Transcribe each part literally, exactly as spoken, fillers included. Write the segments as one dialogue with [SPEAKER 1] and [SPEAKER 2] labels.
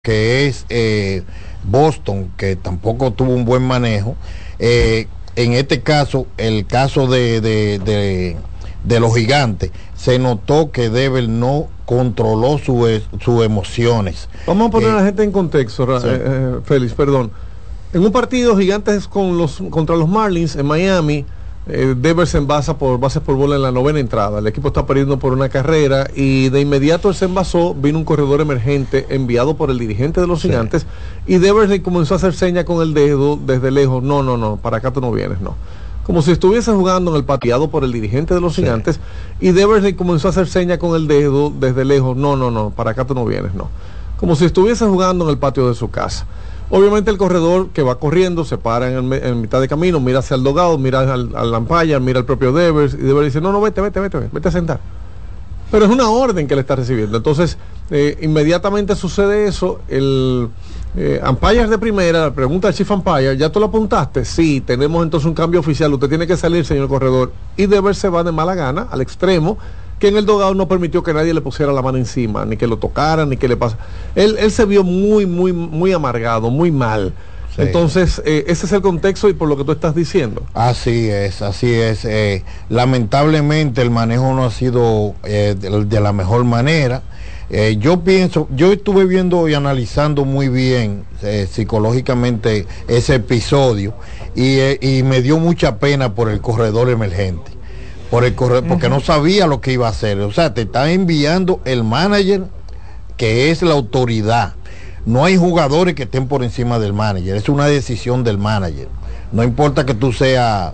[SPEAKER 1] que es eh, Boston, que tampoco tuvo un buen manejo. Eh, en este caso, el caso de, de, de, de los Gigantes, se notó que Devers no controló sus su emociones.
[SPEAKER 2] Vamos a poner
[SPEAKER 1] eh,
[SPEAKER 2] a la gente en contexto, sí. eh, eh, Félix, perdón. En un partido Gigantes con los, contra los Marlins en Miami, eh, Devers se envasa por bases por bola en la novena entrada. El equipo está perdiendo por una carrera y de inmediato él se envasó. Vino un corredor emergente enviado por el dirigente de los sí. Gigantes, y Devers le comenzó a hacer seña con el dedo desde lejos: no, no, no, para acá tú no vienes, no. Como si estuviese jugando en el pateado por el dirigente de los sí. Gigantes, y Devers le comenzó a hacer seña con el dedo desde lejos: no, no, no, para acá tú no vienes, no. Como si estuviese jugando en el patio de su casa. Obviamente el corredor que va corriendo se para en, el, en mitad de camino, mira hacia el dogado, mira al, al umpire, mira al propio Devers, y Devers dice: no, no, vete, vete, vete, vete a sentar. Pero es una orden que le está recibiendo. Entonces, eh, inmediatamente sucede eso. El eh, umpire de primera pregunta al chief umpire: ¿ya tú lo apuntaste? Sí, tenemos entonces un cambio oficial, usted tiene que salir, señor corredor. Y Devers se va de mala gana al extremo, que en el dogado no permitió que nadie le pusiera la mano encima, ni que lo tocara, ni que le pasara. Él, él se vio muy, muy, muy amargado, muy mal. Sí. Entonces, eh, ese es el contexto y por lo que tú estás diciendo.
[SPEAKER 1] Así es, así es. Eh, lamentablemente el manejo no ha sido eh, de, de la mejor manera. Eh, yo pienso, yo estuve viendo y analizando muy bien eh, psicológicamente ese episodio y, eh, y me dio mucha pena por el corredor emergente. Por el corredor, porque uh-huh. no sabía lo que iba a hacer. O sea, te está enviando el manager, que es la autoridad. No hay jugadores que estén por encima del manager, es una decisión del manager. No importa que tú seas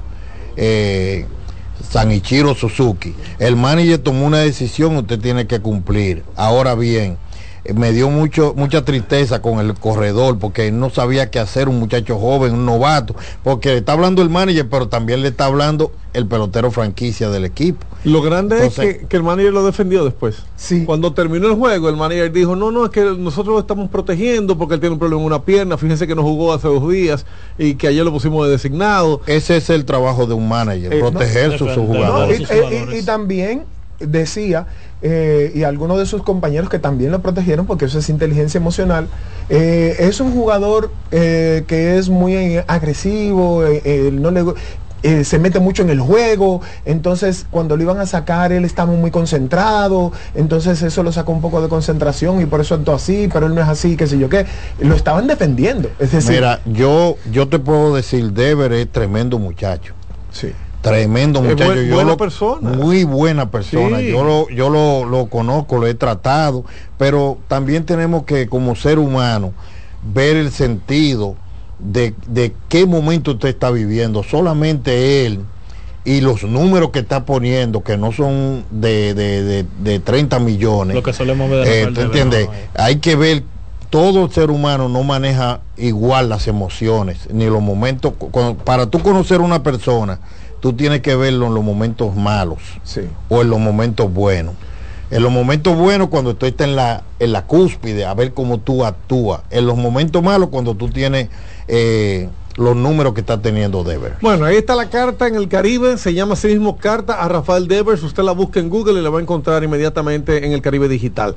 [SPEAKER 1] eh, Sanichiro Suzuki, el manager tomó una decisión, usted tiene que cumplir. Ahora bien, eh, me dio mucho mucha tristeza con el corredor, porque no sabía qué hacer, un muchacho joven, un novato, porque le está hablando el manager, pero también le está hablando el pelotero franquicia del equipo.
[SPEAKER 2] Lo grande Entonces, es que, que el manager lo defendió después.
[SPEAKER 3] Sí.
[SPEAKER 2] Cuando terminó el juego, el manager dijo: no, no, es que nosotros lo estamos protegiendo porque él tiene un problema en una pierna, fíjense que no jugó hace dos días y que ayer lo pusimos de designado.
[SPEAKER 1] Ese es el trabajo de un manager, eh, proteger no, sus su jugadores.
[SPEAKER 3] No, y, y, y también decía, eh, y algunos de sus compañeros que también lo protegieron, porque eso es inteligencia emocional, eh, es un jugador eh, que es muy eh, agresivo, eh, eh, no le... Eh, se mete mucho en el juego, entonces cuando lo iban a sacar él estaba muy concentrado, entonces eso lo sacó un poco de concentración y por eso actuó así, pero él no es así, qué sé yo qué, lo estaban defendiendo. Es decir,
[SPEAKER 1] mira, yo yo te puedo decir, Devers es tremendo muchacho.
[SPEAKER 2] Sí.
[SPEAKER 1] Tremendo muchacho.
[SPEAKER 2] Es bu-
[SPEAKER 1] yo
[SPEAKER 2] buena
[SPEAKER 1] lo,
[SPEAKER 2] persona.
[SPEAKER 1] Muy buena persona.
[SPEAKER 2] Sí.
[SPEAKER 1] Yo lo, yo lo, lo conozco, lo he tratado, pero también tenemos que, como ser humano, ver el sentido De, de qué momento usted está viviendo. Solamente él y los números que está poniendo, que no son de, de, de, de treinta millones,
[SPEAKER 4] lo que solemos ver
[SPEAKER 1] eh, ¿te entiendes? Hay que ver, todo ser humano no maneja igual las emociones ni los momentos. Para tú conocer a una persona, tú tienes que verlo en los momentos malos,
[SPEAKER 2] sí,
[SPEAKER 1] o en los momentos buenos. En los momentos buenos, cuando tú estás en la, en la cúspide, a ver cómo tú actúas. En los momentos malos, cuando tú tienes eh, los números que está teniendo Devers.
[SPEAKER 2] Bueno, ahí está la carta en el Caribe, se llama así mismo Carta a Rafael Devers. Usted la busca en Google y la va a encontrar inmediatamente en el Caribe Digital.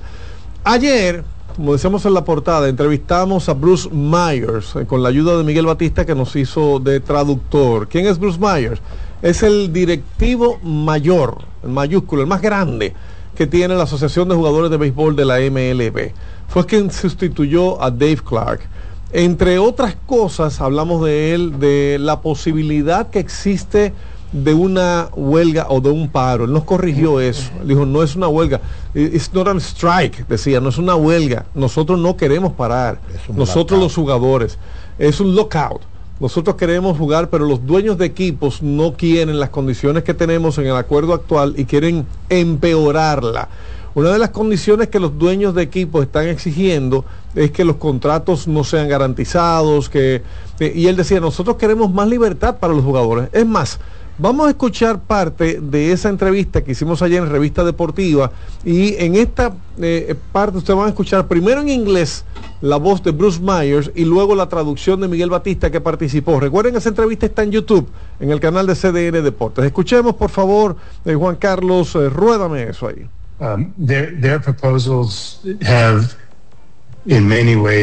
[SPEAKER 2] Ayer, como decíamos en la portada, entrevistamos a Bruce Myers eh, con la ayuda de Miguel Batista, que nos hizo de traductor. ¿Quién es Bruce Myers? Es el directivo mayor, el mayúsculo, el más grande que tiene la Asociación de Jugadores de Béisbol de la M L B. Fue quien sustituyó a Dave Clark. Entre otras cosas, hablamos de él, de la posibilidad que existe de una huelga o de un paro. Él nos corrigió eso. Él dijo: no es una huelga. It's not a strike, decía, no es una huelga. Nosotros no queremos parar. Nosotros lockout. Los jugadores. Es un lockout. Nosotros queremos jugar, pero los dueños de equipos no quieren las condiciones que tenemos en el acuerdo actual y quieren empeorarla. Una de las condiciones que los dueños de equipos están exigiendo es que los contratos no sean garantizados, que eh, y él decía: nosotros queremos más libertad para los jugadores. Es más, vamos a escuchar parte de esa entrevista que hicimos ayer en Revista Deportiva, y en esta eh, parte ustedes van a escuchar primero en inglés la voz de Bruce Myers y luego la traducción de Miguel Batista, que participó. Recuerden, esa entrevista está en YouTube, en el canal de C D N Deportes. Escuchemos, por favor, eh, Juan Carlos, eh, ruédame eso ahí.
[SPEAKER 5] Um, their, their proposals have in many ways